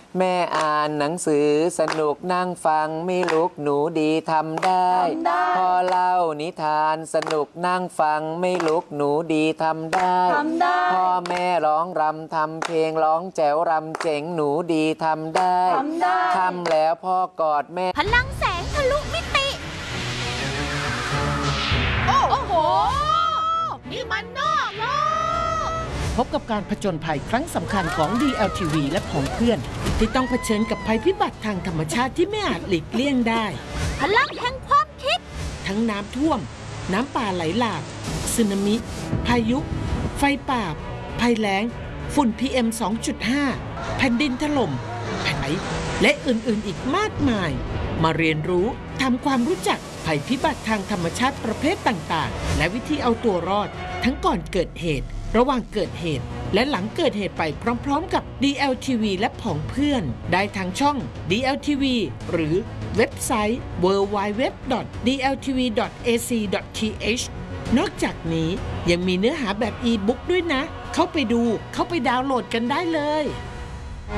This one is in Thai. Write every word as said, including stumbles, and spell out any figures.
แม่อ่านหนังสือสนุกนั่งฟังไม่ลุกหนูดีทำได้พ่อเล่านิทานสนุกนั่งฟังไม่ลุกหนูดีทำได้พ่อแม่ร้องรำทำเพลงร้องแจ๋วรำเจ๋งหนูดีทำได้ทำแล้วพ่อกอดแม่พลังแสงทะลุมิติโอ้โหนี่มันนอกโลกพบกับการผจญภัยครั้งสำคัญของ ดี แอล ที วี และของเพื่อนที่ต้องเผชิญกับภัยพิบัติทางธรรมชาติที่ไม่อาจหลีกเลี่ยงได้พลังแห่งความคิดทั้งน้ำท่วมน้ำป่าไหลหลากสึนามิพายุไฟป่าภัยแล้งฝุ่น พี เอ็ม สองจุดห้า แผ่นดินถล่มแผ่นไหวและอื่นๆอีกมากมายมาเรียนรู้ทำความรู้จักภัยพิบัติทางธรรมชาติประเภทต่างๆและวิธีเอาตัวรอดทั้งก่อนเกิดเหตุระหว่างเกิดเหตุและหลังเกิดเหตุไปพร้อมๆกับ ดี แอล ที วี และผองเพื่อนได้ทางช่อง ดี แอล ที วี หรือเว็บไซต์ ดับเบิลยู ดับเบิลยู ดับเบิลยู ดอท ดี แอล ที วี ดอท เอ ซี ดอท ที เอช นอกจากนี้ยังมีเนื้อหาแบบอีบุ๊กด้วยนะเข้าไปดูเข้าไปดาวน์โหลดกันได้เลย